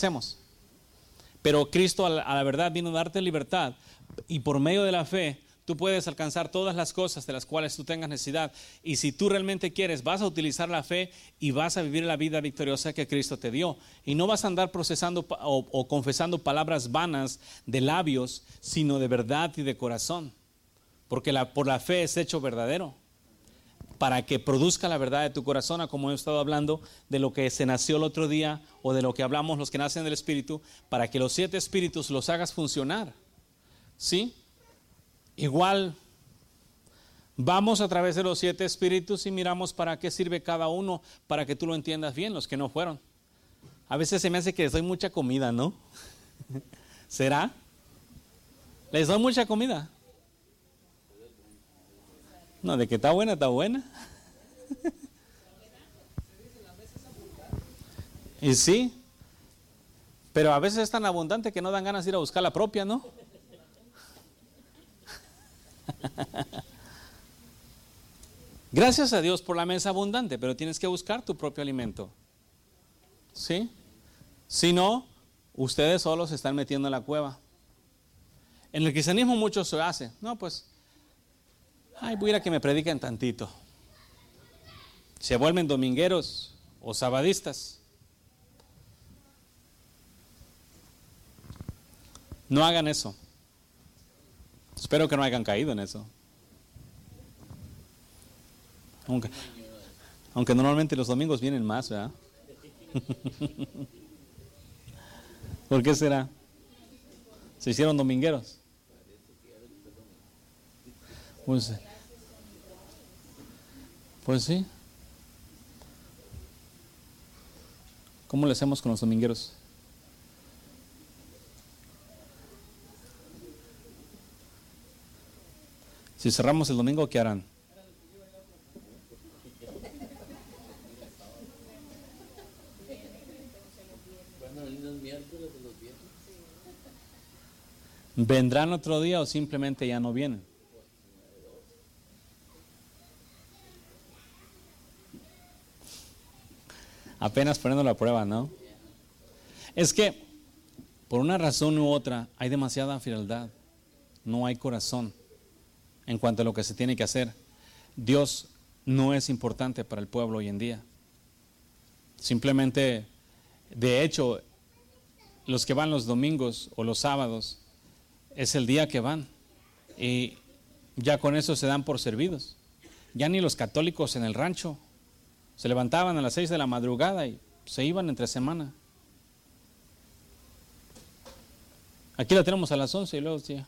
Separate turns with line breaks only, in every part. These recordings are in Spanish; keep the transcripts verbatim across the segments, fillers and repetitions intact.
hacemos. Pero Cristo a la, a la verdad vino a darte libertad, y por medio de la fe tú puedes alcanzar todas las cosas de las cuales tú tengas necesidad. Y si tú realmente quieres, vas a utilizar la fe y vas a vivir la vida victoriosa que Cristo te dio. Y no vas a andar procesando o, o confesando palabras vanas de labios, sino de verdad y de corazón. Porque la, por la fe es hecho verdadero. Para que produzca la verdad de tu corazón, como he estado hablando de lo que se nació el otro día, o de lo que hablamos los que nacen del Espíritu, para que los siete espíritus los hagas funcionar. ¿Sí? Igual, vamos a través de los siete espíritus y miramos para qué sirve cada uno, para que tú lo entiendas bien, los que no fueron. A veces se me hace que les doy mucha comida, ¿no? ¿Será? ¿Les doy mucha comida? No, de que está buena, está buena. Y sí, pero a veces es tan abundante que no dan ganas de ir a buscar la propia, ¿no? Gracias a Dios por la mesa abundante, pero tienes que buscar tu propio alimento. ¿Sí? Si no, ustedes solos se están metiendo en la cueva. En el cristianismo mucho se hace. No, pues, ay, voy a ir a que me prediquen tantito. Se vuelven domingueros o sabadistas. No hagan eso. Espero que no hayan caído en eso. Aunque, aunque normalmente los domingos vienen más, ¿verdad? ¿Por qué será? ¿Se hicieron domingueros? Pues, pues sí. ¿Cómo le hacemos con los domingueros? Si cerramos el domingo, ¿qué harán? ¿Vendrán otro día o simplemente ya no vienen? Apenas poniendo la prueba, ¿no? Es que por una razón u otra hay demasiada frialdad, no hay corazón en cuanto a lo que se tiene que hacer. Dios no es importante para el pueblo hoy en día. Simplemente, de hecho, los que van los domingos o los sábados es el día que van, y ya con eso se dan por servidos. Ya ni los católicos en el rancho se levantaban a las seis de la madrugada y se iban entre semana. Aquí la tenemos a las once y luego sí.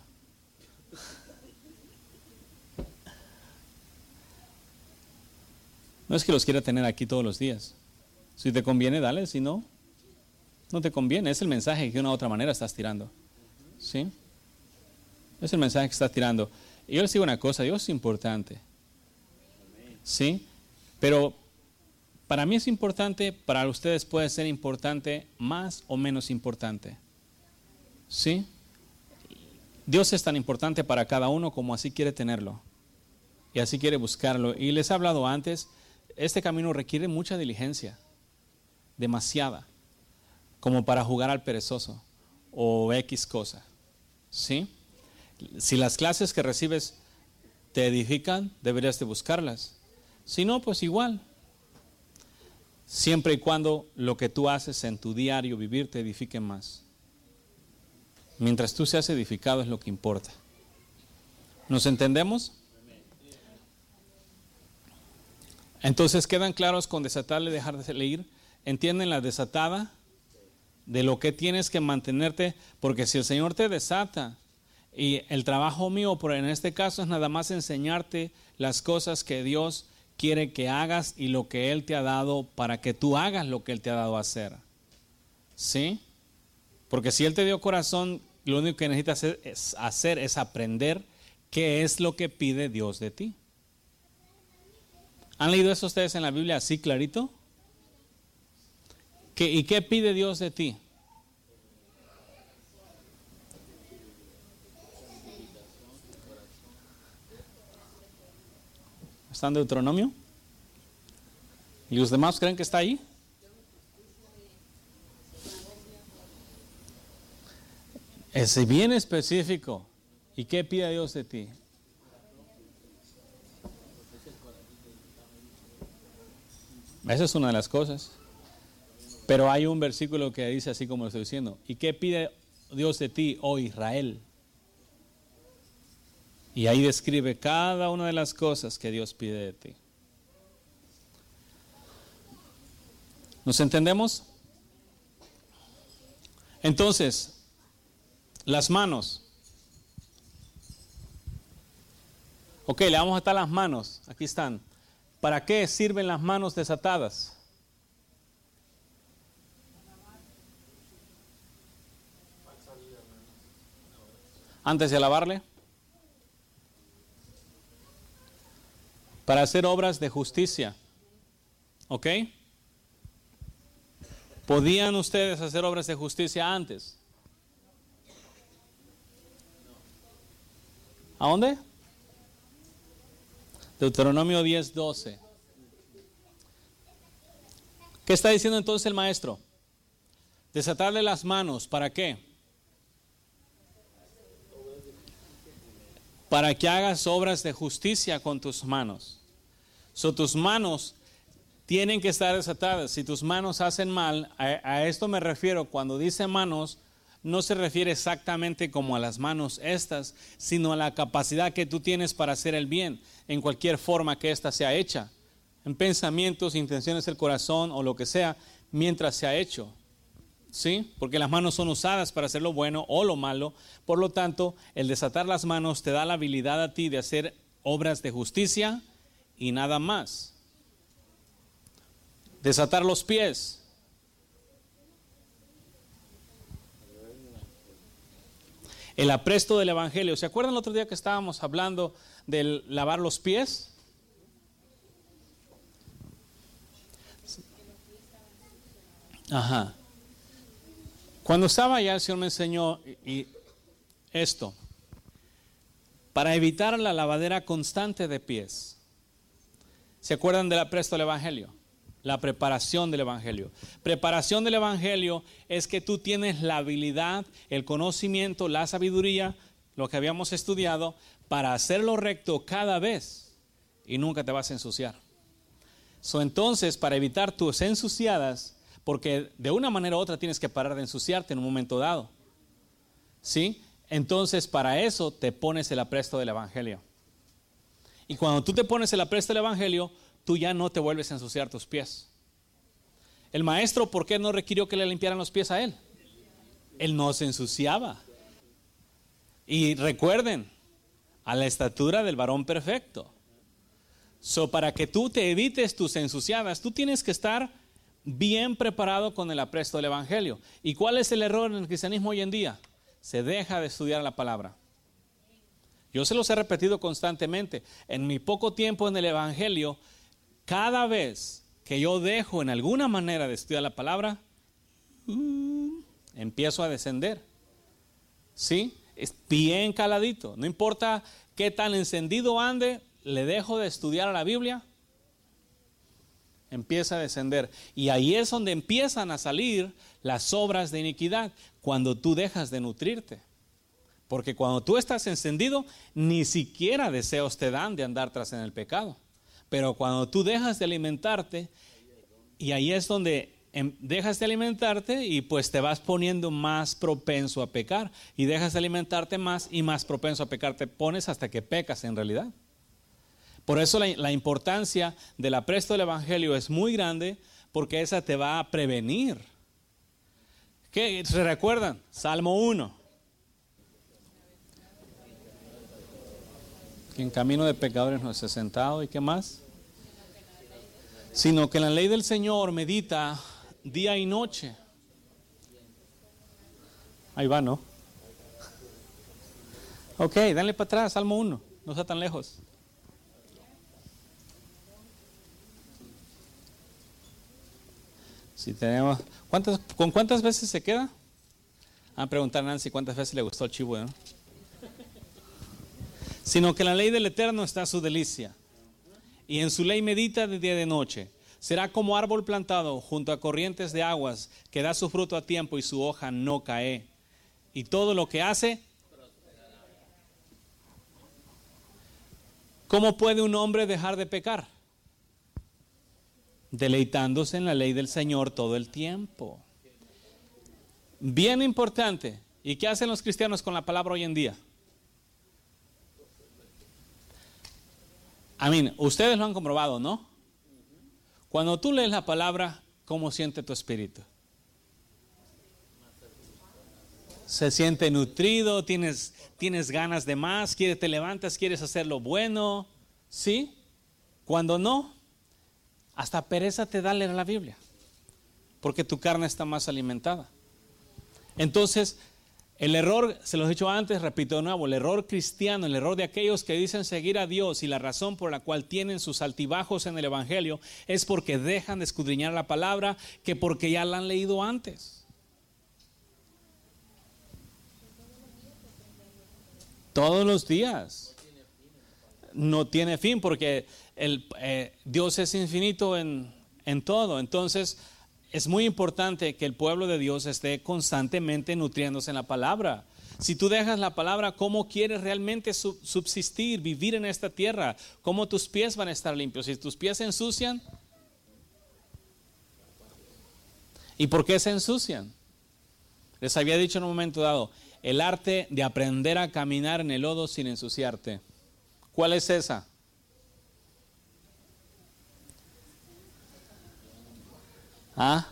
No es que los quiera tener aquí todos los días. Si te conviene, dale. Si no, no te conviene. Es el mensaje que de una u otra manera estás tirando. ¿Sí? Es el mensaje que estás tirando. Y yo les digo una cosa, Dios es importante. ¿Sí? Pero para mí es importante, para ustedes puede ser importante, más o menos importante. ¿Sí? Dios es tan importante para cada uno como así quiere tenerlo. Y así quiere buscarlo. Y les he hablado antes, este camino requiere mucha diligencia. Demasiada. Como para jugar al perezoso o X cosa. ¿Sí? Si las clases que recibes te edifican, deberías de buscarlas. Si no, pues igual. Siempre y cuando lo que tú haces en tu diario vivir te edifique más. Mientras tú seas edificado es lo que importa. ¿Nos entendemos? Entonces quedan claros con desatarle y dejar de leer. ¿Entienden la desatada? De lo que tienes que mantenerte, porque si el Señor te desata, y el trabajo mío, por en este caso, es nada más enseñarte las cosas que Dios quiere que hagas y lo que Él te ha dado para que tú hagas lo que Él te ha dado a hacer. ¿Sí? Porque si Él te dio corazón, lo único que necesitas hacer es, hacer es aprender qué es lo que pide Dios de ti. ¿Han leído eso ustedes en la Biblia así clarito? ¿Qué, ¿Y qué pide Dios de ti? ¿Está en Deuteronomio? ¿Y los demás creen que está ahí? Es bien específico. ¿Y qué pide Dios de ti? Esa es una de las cosas. Pero hay un versículo que dice así como lo estoy diciendo. ¿Y qué pide Dios de ti, oh Israel? Y ahí describe cada una de las cosas que Dios pide de ti. ¿Nos entendemos? Entonces, las manos. Ok, le vamos a atar las manos. Aquí están. ¿Para qué sirven las manos desatadas? Antes de lavarle. Para hacer obras de justicia. ¿Ok? ¿Podían ustedes hacer obras de justicia antes? ¿A dónde? Deuteronomio diez, doce. ¿Qué está diciendo entonces el maestro? Desatarle las manos, ¿para qué? Para que hagas obras de justicia con tus manos. So, tus manos tienen que estar desatadas. Si tus manos hacen mal, a, a esto me refiero, cuando dice manos, no se refiere exactamente como a las manos estas, sino a la capacidad que tú tienes para hacer el bien, en cualquier forma que ésta sea hecha, en pensamientos, intenciones del corazón o lo que sea, mientras se ha hecho. ¿Sí? Porque las manos son usadas para hacer lo bueno o lo malo. Por lo tanto, el desatar las manos te da la habilidad a ti de hacer obras de justicia y nada más. Desatar los pies. El apresto del evangelio. ¿Se acuerdan el otro día que estábamos hablando del lavar los pies? Ajá. Cuando estaba allá el Señor me enseñó y, y esto. Para evitar la lavadera constante de pies. ¿Se acuerdan del apresto del evangelio? La preparación del evangelio. Preparación del evangelio es que tú tienes la habilidad, el conocimiento, la sabiduría, lo que habíamos estudiado, para hacerlo recto cada vez y nunca te vas a ensuciar. So, entonces, para evitar tus ensuciadas, porque de una manera u otra tienes que parar de ensuciarte en un momento dado, ¿sí? Entonces, para eso te pones el apresto del evangelio. Y cuando tú te pones el apresto del evangelio, tú ya no te vuelves a ensuciar tus pies. El maestro, ¿por qué no requirió que le limpiaran los pies a él? Él no se ensuciaba. Y recuerden, a la estatura del varón perfecto. So, para que tú te evites tus ensuciadas, tú tienes que estar bien preparado con el apresto del evangelio. ¿Y cuál es el error en el cristianismo hoy en día? Se deja de estudiar la palabra. Yo se los he repetido constantemente. En mi poco tiempo en el evangelio, cada vez que yo dejo en alguna manera de estudiar la palabra, uh, empiezo a descender. ¿Sí? Es bien caladito. No importa qué tan encendido ande, le dejo de estudiar a la Biblia, empieza a descender. Y ahí es donde empiezan a salir las obras de iniquidad, cuando tú dejas de nutrirte. Porque cuando tú estás encendido, ni siquiera deseos te dan de andar tras en el pecado. Pero cuando tú dejas de alimentarte, y ahí es donde dejas de alimentarte y pues te vas poniendo más propenso a pecar. Y dejas de alimentarte más y más propenso a pecar te pones hasta que pecas en realidad. Por eso la, la importancia del apresto del evangelio es muy grande, porque esa te va a prevenir. ¿Qué? ¿Se recuerdan? Salmo uno. En camino de pecadores no se ha sentado. ¿Y qué más? Sino que en la ley del Señor medita día y noche. Ahí va, ¿no? Ok, dale para atrás, Salmo uno. No está tan lejos. Si tenemos, ¿cuántas, ¿con cuántas veces se queda? Van a preguntar a Nancy cuántas veces le gustó el chivo, ¿no? Sino que en la ley del Eterno está su delicia, y en su ley medita de día y de noche. Será como árbol plantado junto a corrientes de aguas, que da su fruto a tiempo y su hoja no cae, y todo lo que hace. ¿Cómo puede un hombre dejar de pecar? Deleitándose en la ley del Señor todo el tiempo. Bien importante. ¿Y qué hacen los cristianos con la palabra hoy en día? I mean, ustedes lo han comprobado, ¿no? Cuando tú lees la palabra, ¿cómo siente tu espíritu? Se siente nutrido, tienes, tienes ganas de más, quieres, te levantas, quieres hacer lo bueno, ¿sí? Cuando no, hasta pereza te da leer la Biblia, porque tu carne está más alimentada. Entonces, el error, se los he dicho antes, repito de nuevo, el error cristiano, el error de aquellos que dicen seguir a Dios y la razón por la cual tienen sus altibajos en el Evangelio es porque dejan de escudriñar la palabra, que porque ya la han leído antes. Todos los días. No tiene fin porque el, eh, Dios es infinito en, en todo. Entonces es muy importante que el pueblo de Dios esté constantemente nutriéndose en la palabra. Si tú dejas la palabra, ¿cómo quieres realmente subsistir, vivir en esta tierra? ¿Cómo tus pies van a estar limpios? Si tus pies se ensucian, ¿y por qué se ensucian? Les había dicho en un momento dado, el arte de aprender a caminar en el lodo sin ensuciarte. ¿Cuál es esa? ¿Ah?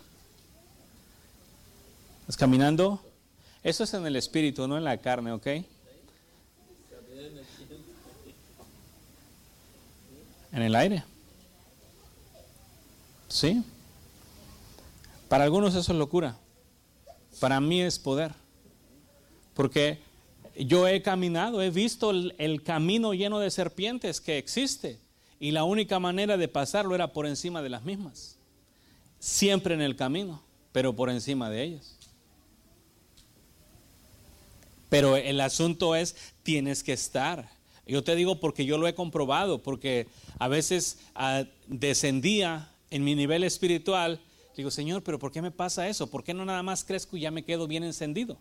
¿Estás caminando? Eso es en el espíritu, no en la carne, ¿ok? En el aire. ¿Sí? Para algunos eso es locura. Para mí es poder. Porque yo he caminado, he visto el, el camino lleno de serpientes que existe. Y la única manera de pasarlo era por encima de las mismas. Siempre en el camino, pero por encima de ellas. Pero el asunto es, tienes que estar. Yo te digo porque yo lo he comprobado, porque a veces uh, descendía en mi nivel espiritual. Digo, Señor, pero ¿por qué me pasa eso? ¿Por qué no nada más crezco y ya me quedo bien encendido?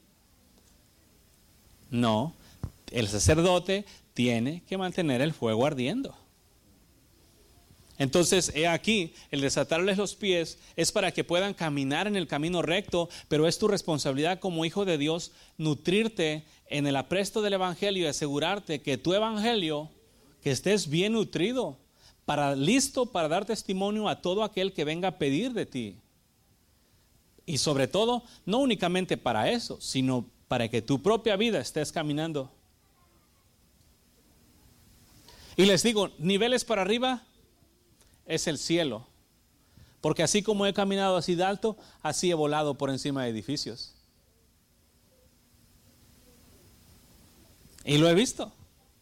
No, el sacerdote tiene que mantener el fuego ardiendo. Entonces, he aquí, el desatarles los pies es para que puedan caminar en el camino recto, pero es tu responsabilidad como hijo de Dios nutrirte en el apresto del Evangelio y asegurarte que tu Evangelio, que estés bien nutrido, para, listo para dar testimonio a todo aquel que venga a pedir de ti. Y sobre todo, no únicamente para eso, sino para que tu propia vida estés caminando. Y les digo, niveles para arriba es el cielo, porque así como he caminado así de alto, así he volado por encima de edificios. Y lo he visto.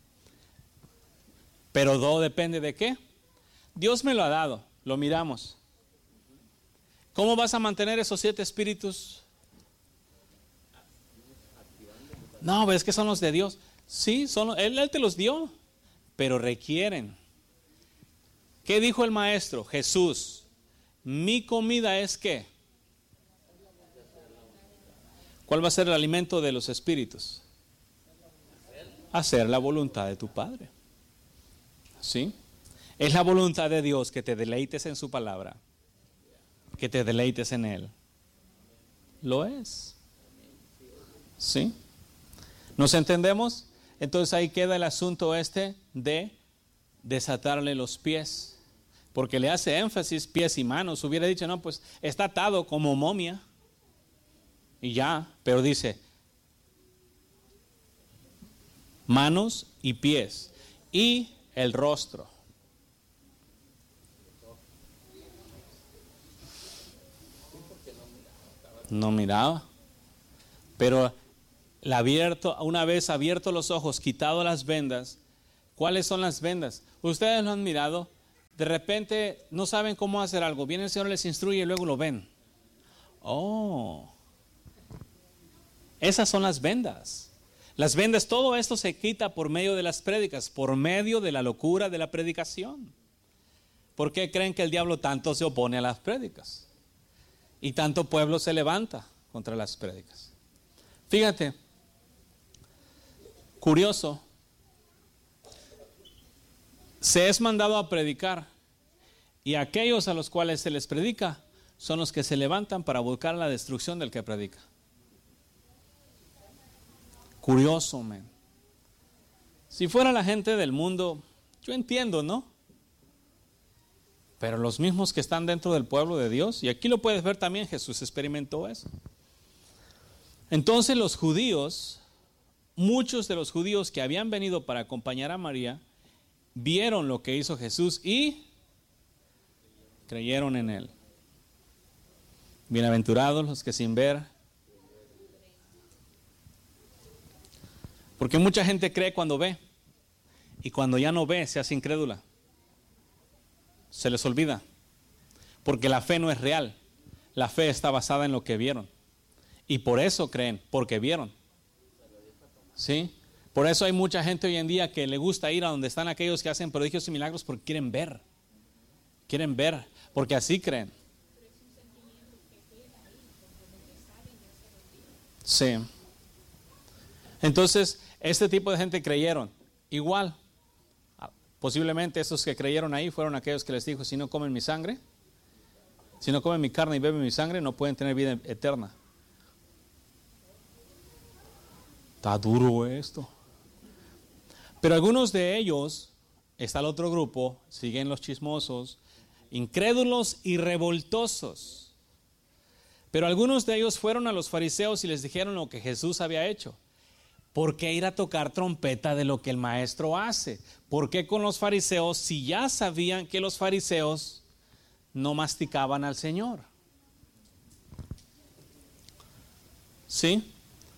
Pero todo depende de qué. Dios me lo ha dado, lo miramos. ¿Cómo vas a mantener esos siete espíritus? No, ves que son los de Dios. Sí, son, él, él te los dio, pero requieren. ¿Qué dijo el maestro? Jesús, mi comida es ¿qué? ¿Cuál va a ser el alimento de los espíritus? Hacer la voluntad de tu Padre. ¿Sí? Es la voluntad de Dios que te deleites en su palabra, que te deleites en Él. Lo es. ¿Sí? ¿Nos entendemos? Entonces ahí queda el asunto este de desatarle los pies. Porque le hace énfasis pies y manos. Hubiera dicho, no, pues está atado como momia. Y ya, pero dice manos y pies. Y el rostro. No miraba. Pero la abierto, una vez abierto los ojos, quitado las vendas. ¿Cuáles son las vendas? Ustedes lo han mirado. De repente no saben cómo hacer algo. Viene el Señor, les instruye y luego lo ven. Oh. Esas son las vendas. Las vendas, todo esto se quita por medio de las prédicas, por medio de la locura de la predicación. ¿Por qué creen que el diablo tanto se opone a las prédicas? Y tanto pueblo se levanta contra las prédicas. Fíjate, Curioso. Se es mandado a predicar y aquellos a los cuales se les predica son los que se levantan para buscar la destrucción del que predica. Curioso, man. Si fuera la gente del mundo, yo entiendo, ¿no? Pero los mismos que están dentro del pueblo de Dios, y aquí lo puedes ver también, Jesús experimentó eso. Entonces los judíos, muchos de los judíos que habían venido para acompañar a María, vieron lo que hizo Jesús y creyeron en él. Bienaventurados los que sin ver. Porque mucha gente cree cuando ve, y cuando ya no ve se hace incrédula. Se les olvida. Porque la fe no es real. La fe está basada en lo que vieron. Y por eso creen, porque vieron. ¿Sí? Por eso hay mucha gente hoy en día que le gusta ir a donde están aquellos que hacen prodigios y milagros porque quieren ver. Quieren ver, porque así creen. Sí. Entonces, este tipo de gente creyeron. Igual, posiblemente esos que creyeron ahí fueron aquellos que les dijo, si no comen mi sangre, si no comen mi carne y beben mi sangre, no pueden tener vida eterna. Está duro esto. Pero algunos de ellos, está el otro grupo, siguen los chismosos, incrédulos y revoltosos. Pero algunos de ellos fueron a los fariseos y les dijeron lo que Jesús había hecho. ¿Por qué ir a tocar trompeta de lo que el maestro hace? ¿Por qué con los fariseos si ya sabían que los fariseos no masticaban al Señor? ¿Sí?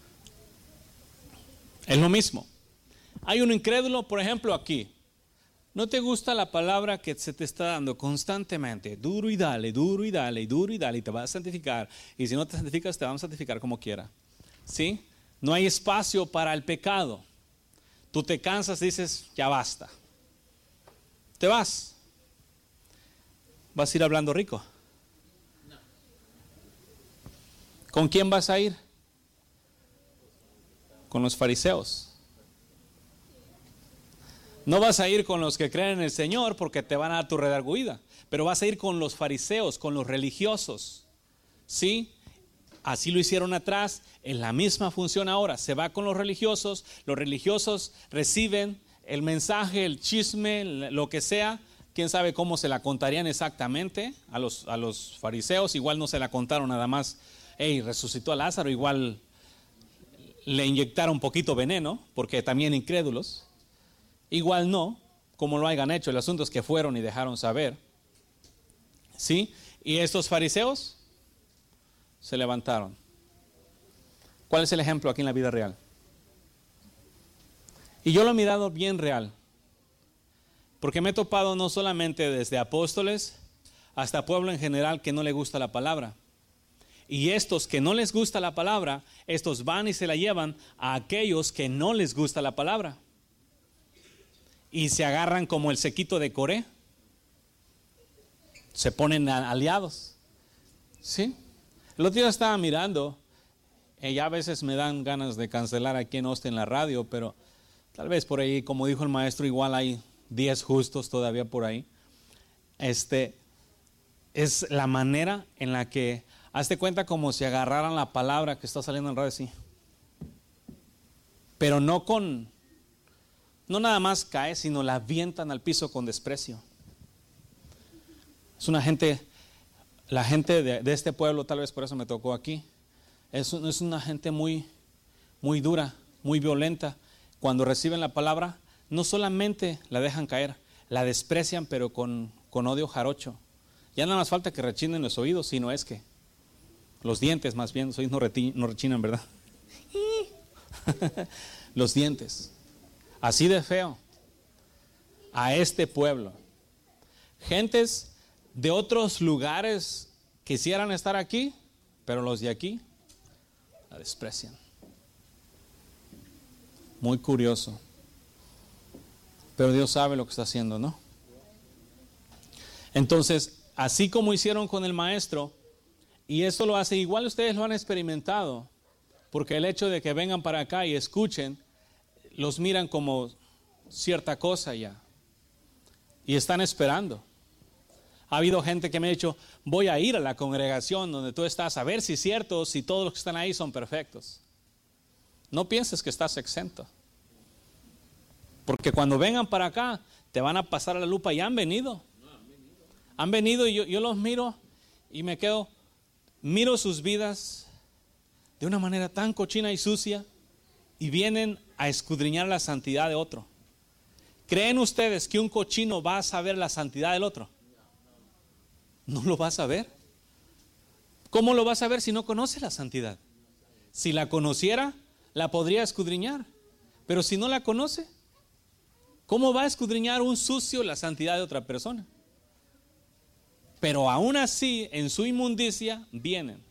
Es lo mismo. Hay un incrédulo, por ejemplo, aquí. ¿No te gusta la palabra que se te está dando constantemente? Duro y dale, duro y dale, duro y dale, y te vas a santificar. Y si no te santificas, te vamos a santificar como quiera. ¿Sí? No hay espacio para el pecado. Tú te cansas y dices, ya basta. Te vas. ¿Vas a ir hablando rico? ¿Con quién vas a ir? Con los fariseos. No vas a ir con los que creen en el Señor porque te van a dar tu redarguida, pero vas a ir con los fariseos, con los religiosos. ¿Sí? Así lo hicieron atrás, es la misma función ahora. Se va con los religiosos, los religiosos reciben el mensaje, el chisme, lo que sea. Quién sabe cómo se la contarían exactamente a los, a los fariseos. Igual no se la contaron nada más, hey, resucitó a Lázaro, igual le inyectaron un poquito veneno, porque también incrédulos. Igual no, como lo hayan hecho. El asunto es que fueron y dejaron saber. ¿Sí? Y estos fariseos se levantaron. ¿Cuál es el ejemplo aquí en la vida real? Y yo lo he mirado bien real. Porque me he topado no solamente desde apóstoles hasta pueblo en general que no le gusta la palabra. Y estos que no les gusta la palabra, estos van y se la llevan a aquellos que no les gusta la palabra. Y se agarran como el sequito de Coré. Se ponen aliados. ¿Sí? El otro día estaba mirando, y ya a veces me dan ganas de cancelar aquí en Austin la radio, pero tal vez por ahí, como dijo el maestro, igual hay diez justos todavía por ahí. Este, es la manera en la que, hazte cuenta como si agarraran la palabra que está saliendo en radio así. Pero no con, no nada más cae, sino la avientan al piso con desprecio. Es una gente... La gente de, de este pueblo, tal vez por eso me tocó aquí, es, es una gente muy, muy dura, muy violenta. Cuando reciben la palabra, no solamente la dejan caer, la desprecian, pero con, con odio jarocho. Ya nada más falta que rechinen los oídos, si no es que los dientes más bien, los oídos no, reti, no rechinan, ¿verdad? Los dientes. Así de feo. A este pueblo. Gentes de otros lugares quisieran estar aquí, pero los de aquí la desprecian. Muy curioso. Pero Dios sabe lo que está haciendo, ¿no? Entonces, así como hicieron con el maestro, y esto lo hace, igual ustedes lo han experimentado, porque el hecho de que vengan para acá y escuchen, los miran como cierta cosa ya y están esperando. Ha habido gente que me ha dicho, voy a ir a la congregación donde tú estás a ver si es cierto, si todos los que están ahí son perfectos. No pienses que estás exento, porque cuando vengan para acá te van a pasar a la lupa. Y han venido, han venido y yo, yo los miro y me quedo, miro sus vidas de una manera tan cochina y sucia y vienen a escudriñar la santidad de otro. ¿Creen ustedes que un cochino va a saber la santidad del otro? No lo va a saber. ¿Cómo lo va a saber si no conoce la santidad? Si la conociera, la podría escudriñar. Pero si no la conoce, ¿cómo va a escudriñar un sucio la santidad de otra persona? Pero aún así, en su inmundicia, vienen.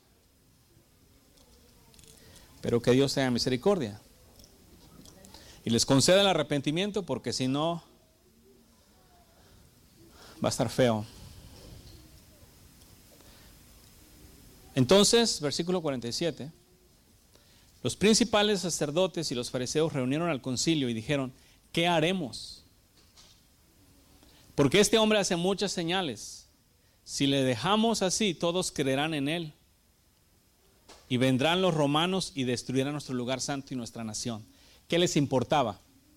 Pero que Dios tenga misericordia y les conceda el arrepentimiento, porque si no, va a estar feo. Entonces, versículo cuarenta y siete, los principales sacerdotes y los fariseos reunieron al concilio y dijeron, ¿qué haremos? Porque este hombre hace muchas señales. Si le dejamos así, todos creerán en él. Y vendrán los romanos y destruirán nuestro lugar santo y nuestra nación. ¿Qué les importaba?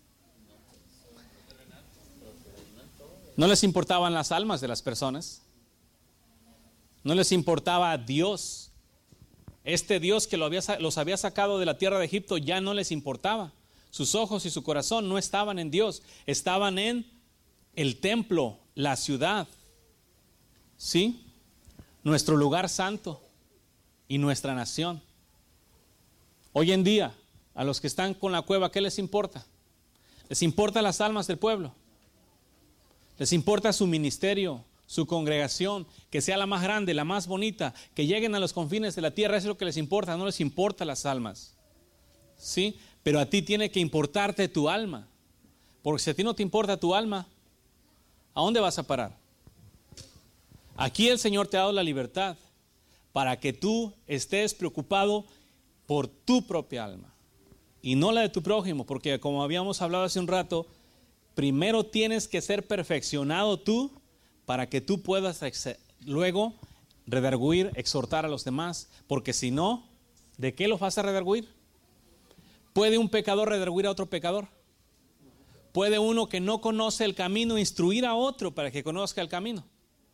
No les importaban las almas de las personas. No les importaba a Dios. Este Dios que lo había, los había sacado de la tierra de Egipto ya no les importaba. Sus ojos y su corazón no estaban en Dios, estaban en el templo, la ciudad, ¿sí? Nuestro lugar santo y nuestra nación. Hoy en día, a los que están con la cueva, ¿qué les importa? Les importan las almas del pueblo. Les importa su ministerio, su congregación, que sea la más grande, la más bonita, que lleguen a los confines de la tierra. Eso es lo que les importa, no les importa las almas, ¿sí? Pero a ti tiene que importarte tu alma, porque si a ti no te importa tu alma, ¿a dónde vas a parar? Aquí el Señor te ha dado la libertad para que tú estés preocupado por tu propia alma y no la de tu prójimo, porque como habíamos hablado hace un rato, primero tienes que ser perfeccionado tú para que tú puedas luego redarguir, exhortar a los demás, porque si no, ¿de qué los vas a redarguir? ¿Puede un pecador redarguir a otro pecador? ¿Puede uno que no conoce el camino instruir a otro para que conozca el camino?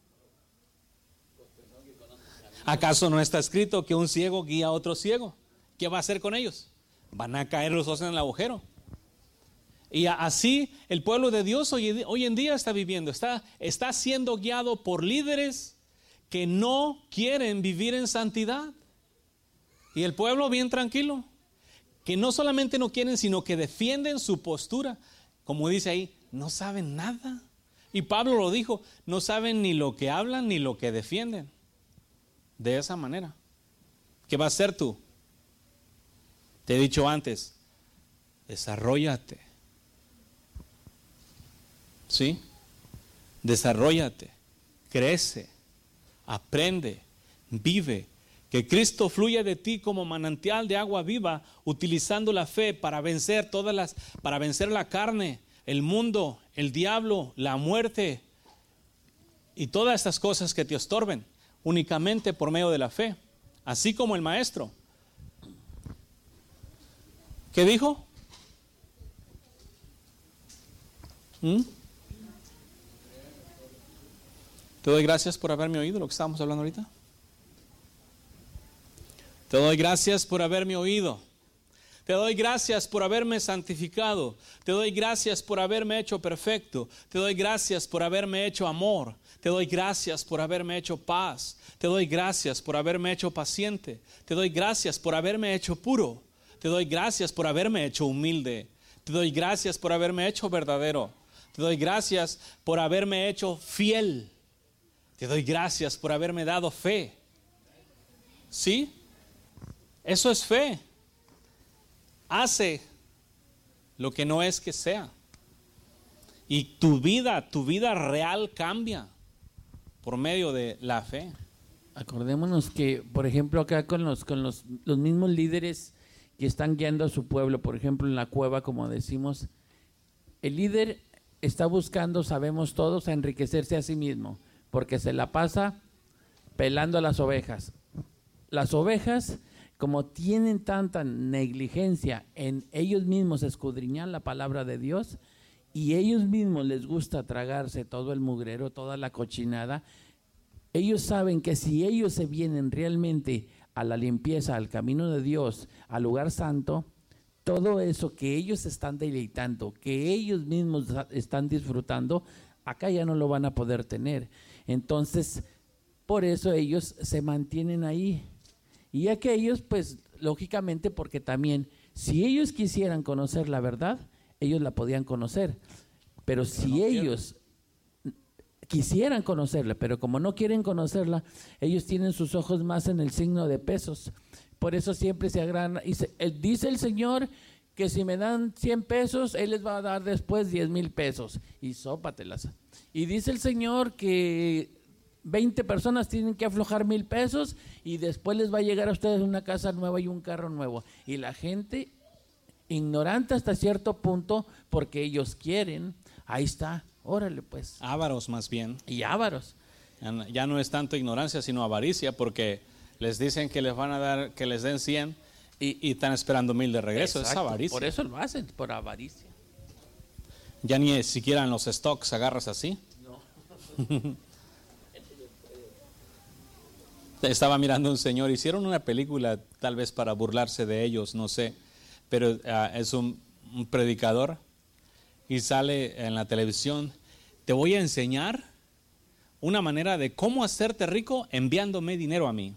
¿Acaso no está escrito que un ciego guía a otro ciego? ¿Qué va a hacer con ellos? Van a caer los dos en el agujero. Y así el pueblo de Dios hoy, hoy en día está viviendo, está, está siendo guiado por líderes que no quieren vivir en santidad. Y el pueblo bien tranquilo, que no solamente no quieren, sino que defienden su postura. Como dice ahí, no saben nada. Y Pablo lo dijo, no saben ni lo que hablan ni lo que defienden. De esa manera. ¿Qué vas a hacer tú? Te he dicho antes, desarróllate. ¿Sí? Desarróllate, crece, aprende, vive. Que Cristo fluya de ti como manantial de agua viva, utilizando la fe para vencer todas las, para vencer la carne, el mundo, el diablo, la muerte y todas estas cosas que te estorben, únicamente por medio de la fe, así como el maestro. ¿Qué dijo? ¿Mm? Te doy gracias por haberme oído lo que estábamos hablando ahorita. Te doy gracias por haberme oído. Te doy gracias por haberme santificado. Te doy gracias por haberme hecho perfecto. Te doy gracias por haberme hecho amor. Te doy gracias por haberme hecho paz. Te doy gracias por haberme hecho paciente. Te doy gracias por haberme hecho puro. Te doy gracias por haberme hecho humilde. Te doy gracias por haberme hecho verdadero. Te doy gracias por haberme hecho fiel. Te doy gracias por haberme dado fe. ¿Sí? Eso es fe. Hace lo que no es que sea. Y tu vida, tu vida real cambia por medio de la fe.
Acordémonos que, por ejemplo, acá con los, con los, los mismos líderes que están guiando a su pueblo, por ejemplo en la cueva, como decimos, el líder está buscando, sabemos todos, a enriquecerse a sí mismo, porque se la pasa pelando a las ovejas. Las ovejas, como tienen tanta negligencia en ellos mismos escudriñar la palabra de Dios, y ellos mismos les gusta tragarse todo el mugrero, toda la cochinada, ellos saben que si ellos se vienen realmente a la limpieza, al camino de Dios, al lugar santo, todo eso que ellos están deleitando, que ellos mismos están disfrutando, acá ya no lo van a poder tener. Entonces, por eso ellos se mantienen ahí. Y aquellos, pues, lógicamente, porque también, si ellos quisieran conocer la verdad, ellos la podían conocer. Pero si no ellos quisieran conocerla, pero como no quieren conocerla, ellos tienen sus ojos más en el signo de pesos. Por eso siempre se agradan. Y se, él, dice el Señor que si me dan cien pesos, Él les va a dar después diez mil pesos. Y sópatelas. Y dice el Señor que veinte personas tienen que aflojar mil pesos y después les va a llegar a ustedes una casa nueva y un carro nuevo. Y la gente, ignorante hasta cierto punto, porque ellos quieren, ahí está, órale pues.
Ávaros más bien.
Y ávaros.
Ya no es tanto ignorancia, sino avaricia, porque les dicen que les van a dar, que les den cien y, y están esperando mil de regreso.
Exacto,
es avaricia.
Por eso lo hacen, por avaricia.
Ya ni siquiera en los stocks agarras así.
No.
Estaba mirando un señor, hicieron una película tal vez para burlarse de ellos, no sé, pero uh, es un, un predicador y sale en la televisión: te voy a enseñar una manera de cómo hacerte rico enviándome dinero a mí.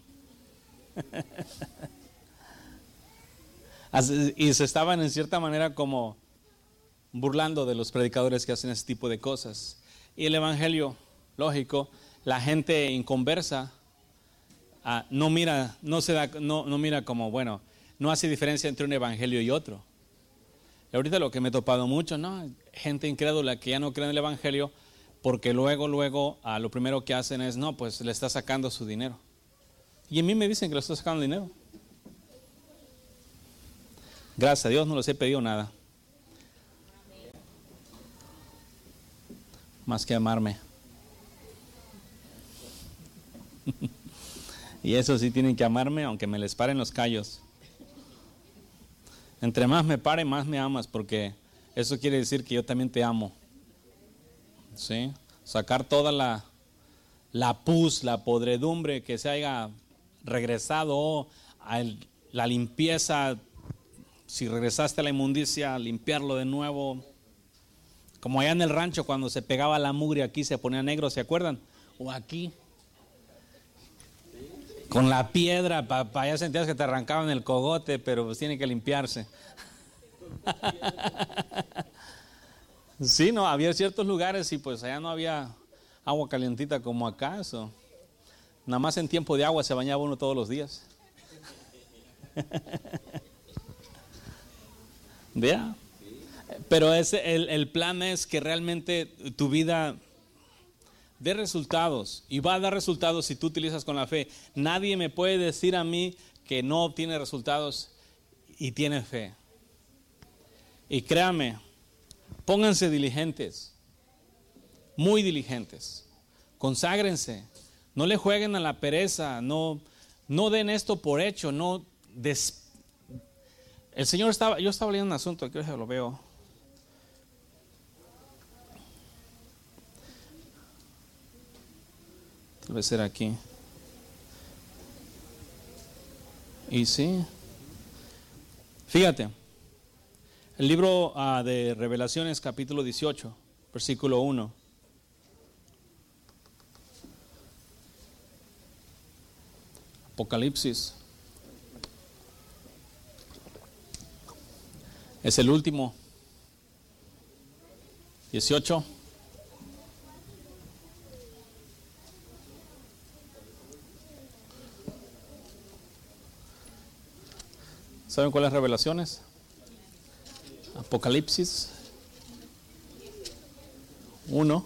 Y se estaban en cierta manera como burlando de los predicadores que hacen ese tipo de cosas. Y el evangelio, lógico, la gente inconversa Uh, no mira, no se da, no, no mira como, bueno, no hace diferencia entre un evangelio y otro. Y ahorita lo que me he topado mucho, ¿no? Gente incrédula que ya no cree en el evangelio porque luego, luego, uh, lo primero que hacen es, no, pues le está sacando su dinero. Y a mí me dicen que le está sacando dinero. Gracias a Dios no les he pedido nada. Más que amarme. Y eso sí, tienen que amarme aunque me les paren los callos. Entre más me pare, más me amas, porque eso quiere decir que yo también te amo. ¿Sí? Sacar toda la, la pus, la podredumbre que se haya regresado a la limpieza. Si regresaste a la inmundicia, limpiarlo de nuevo. Como allá en el rancho cuando se pegaba la mugre aquí se ponía negro, ¿se acuerdan? O aquí. Con la piedra, para pa allá sentías que te arrancaban el cogote, pero pues tiene que limpiarse. Sí, no, había ciertos lugares y pues allá no había agua calientita como acá. Eso. Nada más en tiempo de agua se bañaba uno todos los días. ¿Vea? Pero ese, el, el plan es que realmente tu vida dé resultados, y va a dar resultados si tú utilizas con la fe. Nadie me puede decir a mí que no obtiene resultados y tiene fe. Y créame, pónganse diligentes, muy diligentes, conságrense, no le jueguen a la pereza, no, no den esto por hecho, no des... El Señor estaba, yo estaba leyendo un asunto, creo que lo veo. Debe ser aquí. Y sí. Fíjate. El libro uh, de Revelaciones, capítulo dieciocho, versículo uno. Apocalipsis. Es el último. dieciocho. ¿Saben cuáles revelaciones? Apocalipsis uno.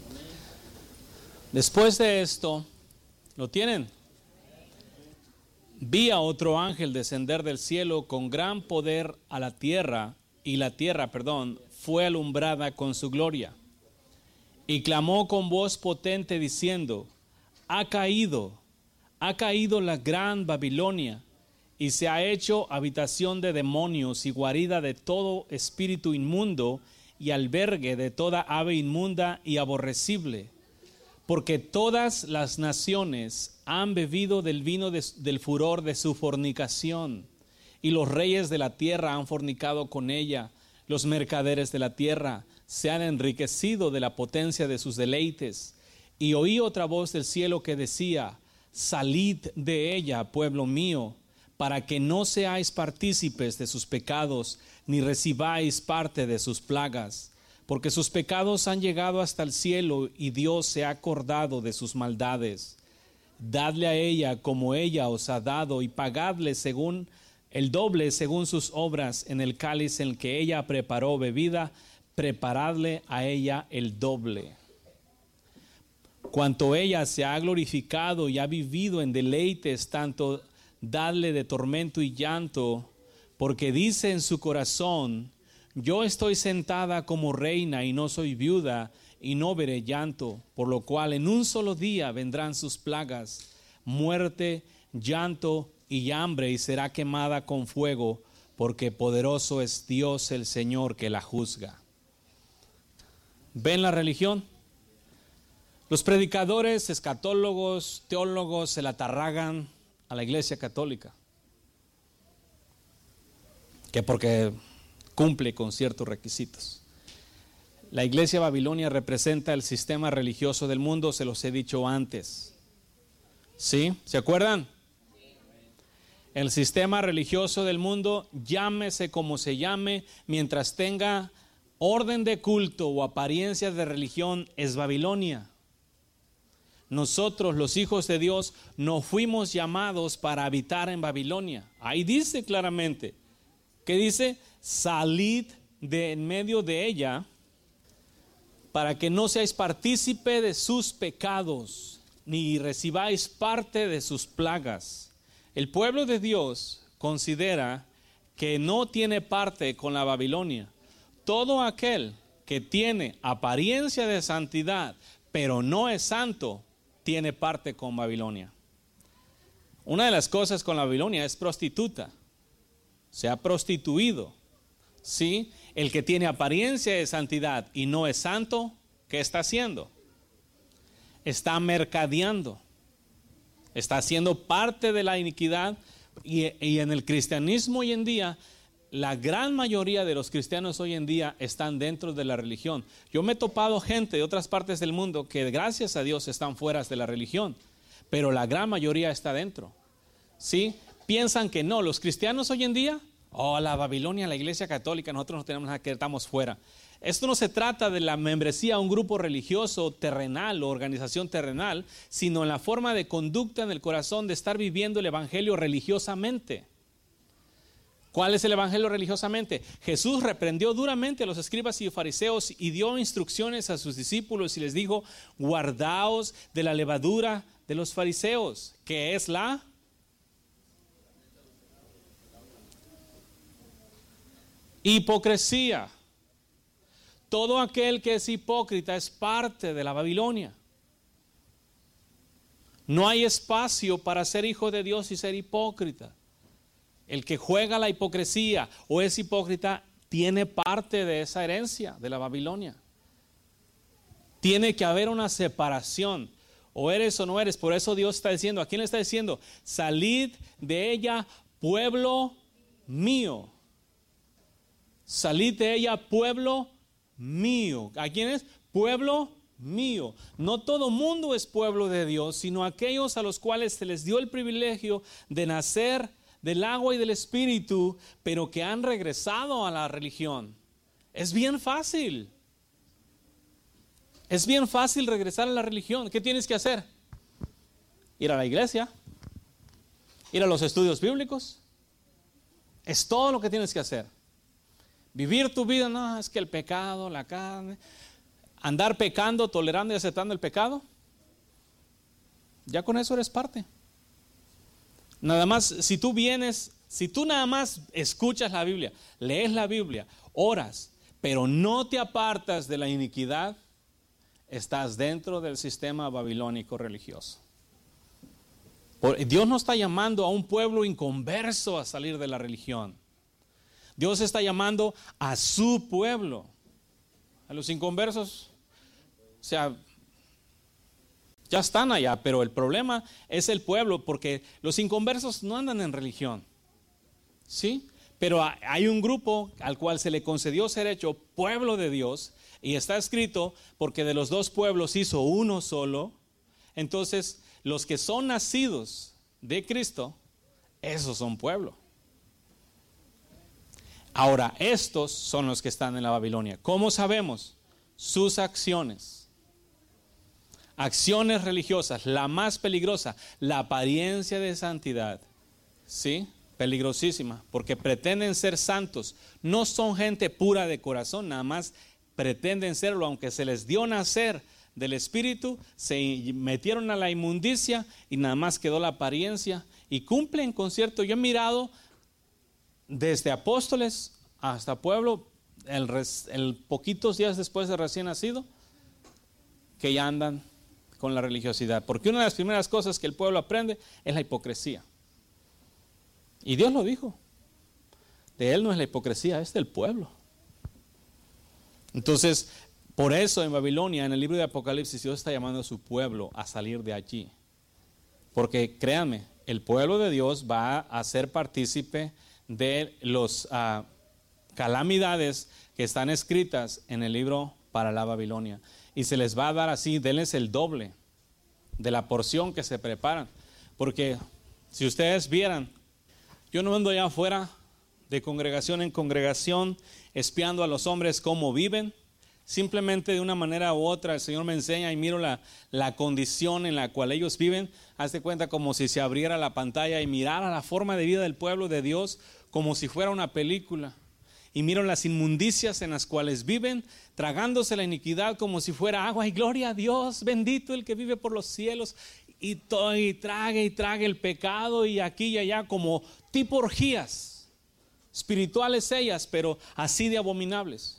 Después de esto, ¿lo tienen? Vi a otro ángel descender del cielo con gran poder a la tierra, y la tierra, perdón, fue alumbrada con su gloria. Y clamó con voz potente diciendo: ha caído, ha caído la gran Babilonia, y se ha hecho habitación de demonios y guarida de todo espíritu inmundo y albergue de toda ave inmunda y aborrecible. Porque todas las naciones han bebido del vino de, del furor de su fornicación, y los reyes de la tierra han fornicado con ella. Los mercaderes de la tierra se han enriquecido de la potencia de sus deleites. Y oí otra voz del cielo que decía: salid de ella, pueblo mío, para que no seáis partícipes de sus pecados, ni recibáis parte de sus plagas. Porque sus pecados han llegado hasta el cielo, y Dios se ha acordado de sus maldades. Dadle a ella como ella os ha dado, y pagadle según el doble según sus obras. En el cáliz en que ella preparó bebida, preparadle a ella el doble. Cuanto ella se ha glorificado y ha vivido en deleites, tanto dadle de tormento y llanto, porque dice en su corazón: yo estoy sentada como reina y no soy viuda, y no veré llanto, por lo cual en un solo día vendrán sus plagas, muerte, llanto y hambre, y será quemada con fuego, porque poderoso es Dios el Señor que la juzga. ¿Ven la religión? Los predicadores, escatólogos, teólogos se la atarragan a la Iglesia Católica, que porque cumple con ciertos requisitos. La Iglesia Babilonia representa el sistema religioso del mundo, se los he dicho antes. ¿Sí? ¿Se acuerdan? El sistema religioso del mundo, llámese como se llame, mientras tenga orden de culto o apariencia de religión, es Babilonia. Nosotros, los hijos de Dios, no fuimos llamados para habitar en Babilonia. Ahí dice claramente, ¿qué dice? Salid de en medio de ella, para que no seáis partícipe de sus pecados, ni recibáis parte de sus plagas. El pueblo de Dios considera que no tiene parte con la Babilonia. Todo aquel que tiene apariencia de santidad, pero no es santo, tiene parte con Babilonia. Una de las cosas con la Babilonia es prostituta. Se ha prostituido. ¿Sí? El que tiene apariencia de santidad y no es santo, ¿qué está haciendo? Está mercadeando. Está haciendo parte de la iniquidad. Y, y en el cristianismo hoy en día, la gran mayoría de los cristianos hoy en día están dentro de la religión. Yo me he topado gente de otras partes del mundo que gracias a Dios están fuera de la religión, pero la gran mayoría está dentro. ¿Sí? Piensan que no, los cristianos hoy en día, oh, la Babilonia, la Iglesia Católica, nosotros no tenemos nada que ver, estamos fuera. Esto no se trata de la membresía a un grupo religioso terrenal o organización terrenal, sino en la forma de conducta en el corazón de estar viviendo el evangelio religiosamente. ¿Cuál es el evangelio religiosamente? Jesús reprendió duramente a los escribas y fariseos y dio instrucciones a sus discípulos y les dijo: guardaos de la levadura de los fariseos, que es la hipocresía. Todo aquel que es hipócrita es parte de la Babilonia. No hay espacio para ser hijo de Dios y ser hipócrita. El que juega la hipocresía o es hipócrita tiene parte de esa herencia de la Babilonia. Tiene que haber una separación. O eres o no eres. Por eso Dios está diciendo, ¿a quién le está diciendo? Salid de ella, pueblo mío. Salid de ella, pueblo mío. ¿A quién es? Pueblo mío. No todo mundo es pueblo de Dios, sino aquellos a los cuales se les dio el privilegio de nacer del agua y del espíritu, pero que han regresado a la religión. Es bien fácil. Es bien fácil regresar a la religión. ¿Qué tienes que hacer? Ir a la iglesia, ir a los estudios bíblicos. Es todo lo que tienes que hacer. Vivir tu vida, no, es que el pecado, la carne, andar pecando, tolerando y aceptando el pecado, ya con eso eres parte. Nada más, si tú vienes, si tú nada más escuchas la Biblia, lees la Biblia, oras, pero no te apartas de la iniquidad, estás dentro del sistema babilónico religioso. Dios no está llamando a un pueblo inconverso a salir de la religión. Dios está llamando a su pueblo. A los inconversos, o sea, ya están allá, pero el problema es el pueblo, porque los inconversos no andan en religión, ¿sí? Pero hay un grupo al cual se le concedió ser hecho pueblo de Dios, y está escrito, porque de los dos pueblos hizo uno solo. Entonces, los que son nacidos de Cristo, esos son pueblo. Ahora, estos son los que están en la Babilonia. ¿Cómo sabemos? Sus acciones. Acciones religiosas, la más peligrosa, la apariencia de santidad. ¿Sí? Peligrosísima, porque pretenden ser santos. No son gente pura de corazón, nada más pretenden serlo, aunque se les dio nacer del Espíritu, se metieron a la inmundicia y nada más quedó la apariencia y cumplen con cierto. Yo he mirado desde apóstoles hasta pueblo, el, el poquitos días después de recién nacido, que ya andan con la religiosidad, porque una de las primeras cosas que el pueblo aprende es la hipocresía. Y Dios lo dijo, de él no es la hipocresía, es del pueblo. Entonces, por eso en Babilonia, en el libro de Apocalipsis, Dios está llamando a su pueblo a salir de allí. Porque créanme, el pueblo de Dios va a ser partícipe de las uh, calamidades que están escritas en el libro para la Babilonia. Y se les va a dar así, denles el doble de la porción que se preparan. Porque si ustedes vieran, yo no ando allá afuera de congregación en congregación espiando a los hombres cómo viven. Simplemente de una manera u otra el Señor me enseña y miro la, la condición en la cual ellos viven. Hazte cuenta como si se abriera la pantalla y mirara la forma de vida del pueblo de Dios como si fuera una película. Y miro las inmundicias en las cuales viven, tragándose la iniquidad como si fuera agua. Y gloria a Dios, bendito el que vive por los cielos. Y, to, y trague y trague el pecado y aquí y allá como tipo orgías espirituales ellas, pero así de abominables.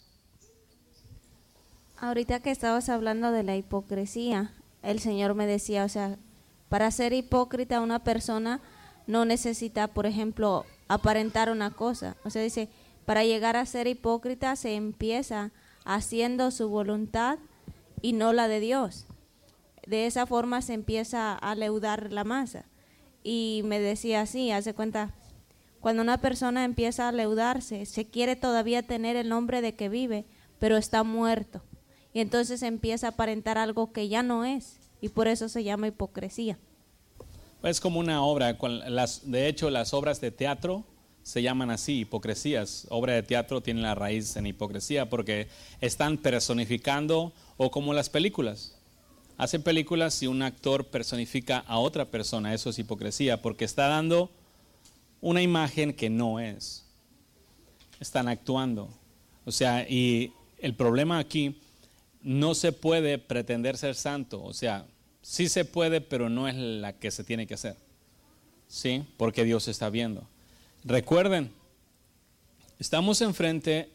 Ahorita que estabas hablando de la hipocresía, el Señor me decía, o sea, para ser hipócrita una persona no necesita, por ejemplo, aparentar una cosa. O sea, dice, para llegar a ser hipócrita se empieza haciendo su voluntad y no la de Dios. De esa forma se empieza a leudar la masa. Y me decía así, hace cuenta, cuando una persona empieza a leudarse, se quiere todavía tener el nombre de que vive, pero está muerto. Y entonces empieza a aparentar algo que ya no es, y por eso se llama hipocresía.
Es como una obra, las, de hecho las obras de teatro se llaman así, hipocresías. Obra de teatro tiene la raíz en hipocresía porque están personificando, o como las películas. Hacen películas y un actor personifica a otra persona, eso es hipocresía, porque está dando una imagen que no es. Están actuando. O sea, y el problema aquí, no se puede pretender ser santo, o sea, sí se puede, pero no es la que se tiene que hacer, ¿sí? Porque Dios está viendo. Recuerden, estamos enfrente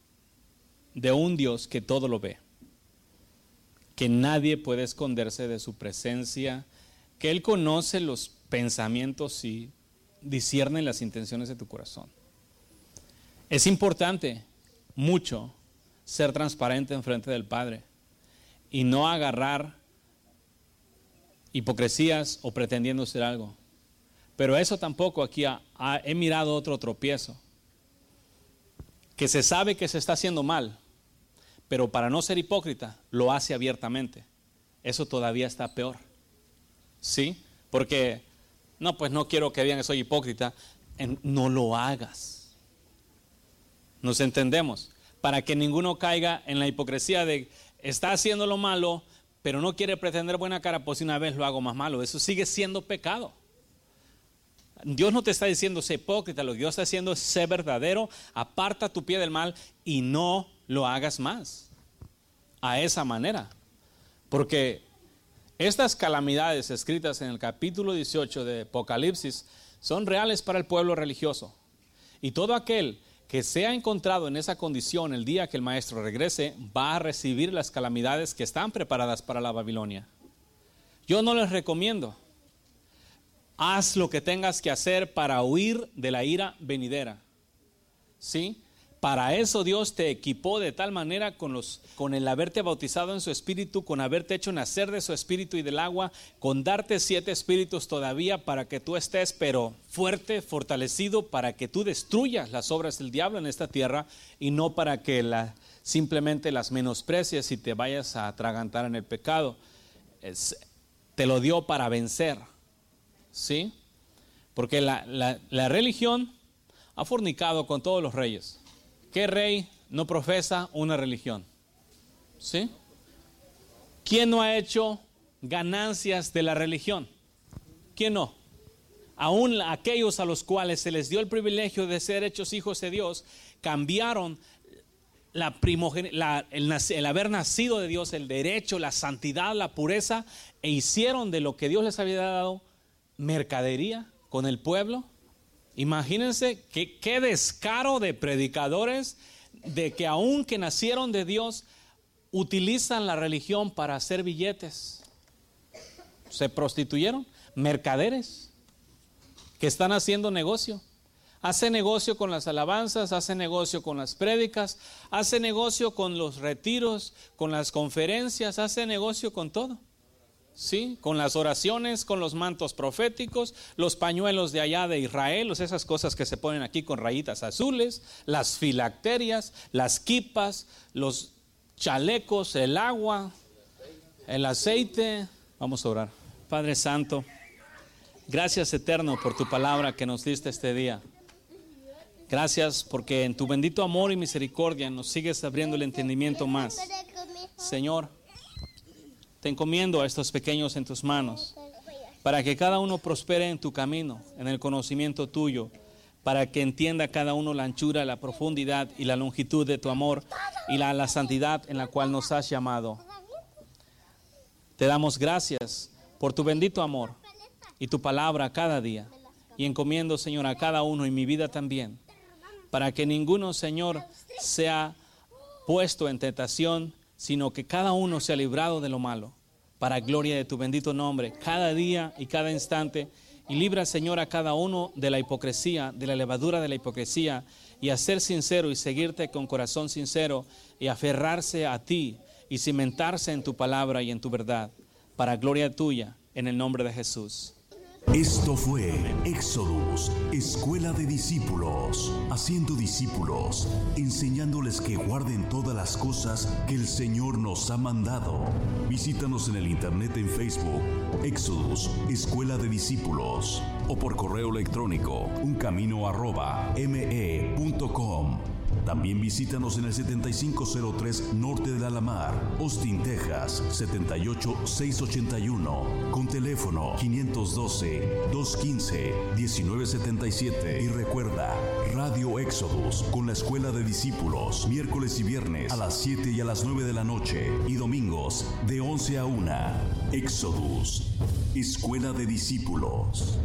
de un Dios que todo lo ve, que nadie puede esconderse de su presencia, que Él conoce los pensamientos y discierne las intenciones de tu corazón. Es importante mucho ser transparente en frente del Padre y no agarrar hipocresías o pretendiendo ser algo. Pero eso tampoco aquí ha, ha, he mirado otro tropiezo, que se sabe que se está haciendo mal, pero para no ser hipócrita lo hace abiertamente. Eso todavía está peor, ¿sí? Porque no, pues no quiero que digan que soy hipócrita. En, no lo hagas. ¿Nos entendemos? Para que ninguno caiga en la hipocresía de está haciendo lo malo, pero no quiere pretender buena cara, pues una vez lo hago más malo. Eso sigue siendo pecado. Dios no te está diciendo sé hipócrita, lo que Dios está diciendo es sé verdadero, aparta tu pie del mal y no lo hagas más a esa manera. Porque estas calamidades escritas en el capítulo dieciocho de Apocalipsis son reales para el pueblo religioso. Y todo aquel que sea encontrado en esa condición el día que el maestro regrese, va a recibir las calamidades que están preparadas para la Babilonia. Yo no les recomiendo. Haz lo que tengas que hacer para huir de la ira venidera. ¿Sí? Para eso Dios te equipó de tal manera con, los, con el haberte bautizado en su espíritu, con haberte hecho nacer de su espíritu y del agua, con darte siete espíritus todavía para que tú estés pero fuerte, fortalecido, para que tú destruyas las obras del diablo en esta tierra y no para que la, simplemente las menosprecies y te vayas a atragantar en el pecado. Es, te lo dio para vencer, ¿sí? Porque la, la, la religión ha fornicado con todos los reyes. ¿Qué rey no profesa una religión? ¿Sí? ¿Quién no ha hecho ganancias de la religión? ¿Quién no? Aún aquellos a los cuales se les dio el privilegio de ser hechos hijos de Dios, cambiaron la primogen- la, el, el haber nacido de Dios, el derecho, la santidad, la pureza, e hicieron de lo que Dios les había dado mercadería con el pueblo. Imagínense qué, qué descaro de predicadores, de que aun que nacieron de Dios, utilizan la religión para hacer billetes. Se prostituyeron, mercaderes que están haciendo negocio. Hace negocio con las alabanzas, hace negocio con las prédicas, hace negocio con los retiros, con las conferencias, hace negocio con todo. Sí, con las oraciones, con los mantos proféticos, los pañuelos de allá de Israel, esas cosas que se ponen aquí con rayitas azules, las filacterias, las quipas, los chalecos, el agua, el aceite. Vamos a orar. Padre Santo, gracias eterno por tu palabra que nos diste este día. Gracias porque en tu bendito amor y misericordia nos sigues abriendo el entendimiento más. Señor, te encomiendo a estos pequeños en tus manos, para que cada uno prospere en tu camino, en el conocimiento tuyo, para que entienda cada uno la anchura, la profundidad y la longitud de tu amor y la, la santidad en la cual nos has llamado. Te damos gracias por tu bendito amor y tu palabra cada día, y encomiendo, Señor, a cada uno y mi vida también, para que ninguno, Señor, sea puesto en tentación, sino que cada uno sea librado de lo malo, para gloria de tu bendito nombre, cada día y cada instante. Y libra, Señor, a cada uno de la hipocresía, de la levadura de la hipocresía, y a ser sincero y seguirte con corazón sincero, y aferrarse a ti, y cimentarse en tu palabra y en tu verdad, para gloria tuya, en el nombre de Jesús.
Esto fue Éxodus, Escuela de Discípulos, haciendo discípulos, enseñándoles que guarden todas las cosas que el Señor nos ha mandado. Visítanos en el internet en Facebook, Éxodus, Escuela de Discípulos, o por correo electrónico, uncamino arroba me punto com. También visítanos en el setenta y cinco cero tres Norte de Alamar, Austin, Texas, setenta y ocho mil seiscientos ochenta y uno, con teléfono quinientos doce, doscientos quince, diecinueve setenta y siete. Y recuerda, Radio Éxodus con la Escuela de Discípulos, miércoles y viernes a las siete y a las nueve de la noche, y domingos de once a una. Éxodus, Escuela de Discípulos.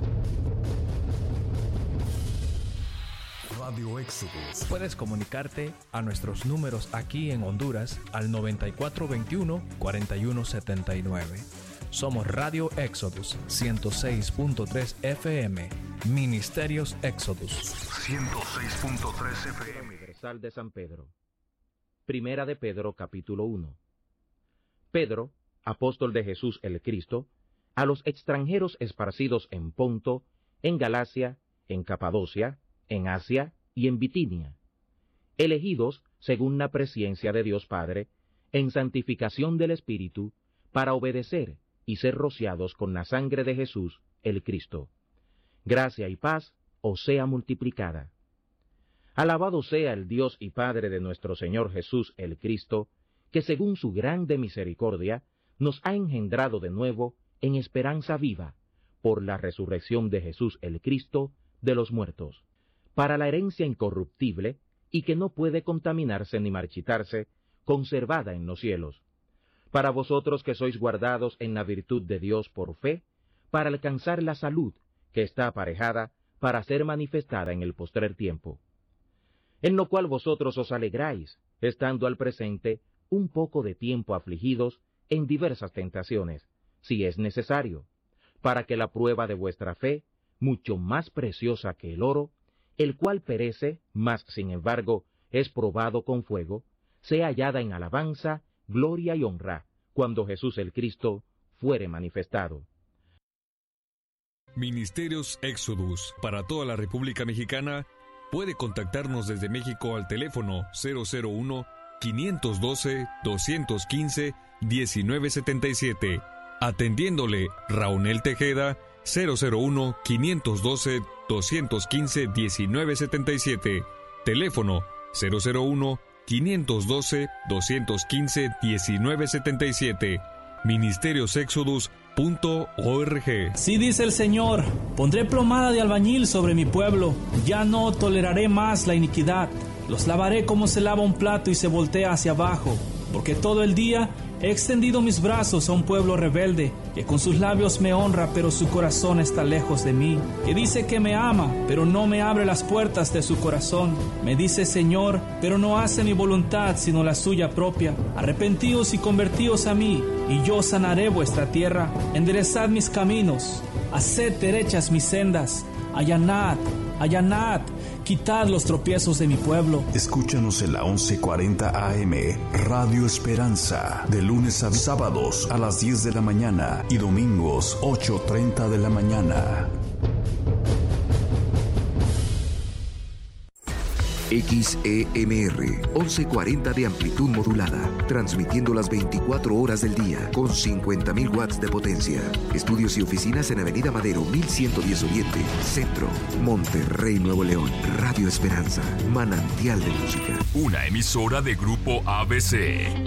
Radio Éxodus.
Puedes comunicarte a nuestros números aquí en Honduras al noventa y cuatro veintiuno, cuarenta y uno setenta y nueve. Somos Radio Éxodus ciento seis punto tres F M, Ministerios Éxodus.
ciento seis punto tres F M.
Universal de San Pedro. Primera de Pedro, capítulo uno. Pedro, apóstol de Jesús el Cristo, a los extranjeros esparcidos en Ponto, en Galacia, en Capadocia, en Asia y en Bitinia, elegidos según la presciencia de Dios Padre, en santificación del Espíritu, para obedecer y ser rociados con la sangre de Jesús el Cristo. Gracia y paz os sea multiplicada. Alabado sea el Dios y Padre de nuestro Señor Jesús el Cristo, que según su grande misericordia nos ha engendrado de nuevo en esperanza viva, por la resurrección de Jesús el Cristo de los muertos, para la herencia incorruptible y que no puede contaminarse ni marchitarse, conservada en los cielos, para vosotros que sois guardados en la virtud de Dios por fe, para alcanzar la salud que está aparejada para ser manifestada en el postrer tiempo, en lo cual vosotros os alegráis, estando al presente un poco de tiempo afligidos en diversas tentaciones, si es necesario, para que la prueba de vuestra fe, mucho más preciosa que el oro, el cual perece, mas sin embargo es probado con fuego, sea hallada en alabanza, gloria y honra, cuando Jesús el Cristo fuere manifestado.
Ministerios Exodus para toda la República Mexicana. Puede contactarnos desde México al teléfono cero cero uno, quinientos doce, doscientos quince, diecinueve setenta y siete. Atendiéndole Raúl Tejeda, cero cero uno, quinientos doce, doscientos quince, diecinueve setenta y siete. Teléfono cero cero uno, quinientos doce, doscientos quince, diecinueve setenta y siete. Ministerios Exodus punto org.
Así dice el Señor: pondré plomada de albañil sobre mi pueblo, ya no toleraré más la iniquidad. Los lavaré como se lava un plato y se voltea hacia abajo, porque todo el día he extendido mis brazos a un pueblo rebelde, que con sus labios me honra, pero su corazón está lejos de mí, que dice que me ama, pero no me abre las puertas de su corazón. Me dice Señor, pero no hace mi voluntad, sino la suya propia. Arrepentíos y convertíos a mí, y yo sanaré vuestra tierra. Enderezad mis caminos, haced derechas mis sendas, allanad, allanad, quitad los tropiezos de mi pueblo.
Escúchanos en la once cuarenta A M, Radio Esperanza, de lunes a sábados a las diez de la mañana y domingos ocho treinta de la mañana.
X E M R, once cuarenta de amplitud modulada, transmitiendo las veinticuatro horas del día con cincuenta mil watts de potencia. Estudios y oficinas en Avenida Madero mil ciento diez Oriente, Centro, Monterrey, Nuevo León. Radio Esperanza, manantial de música.
Una emisora de Grupo A B C.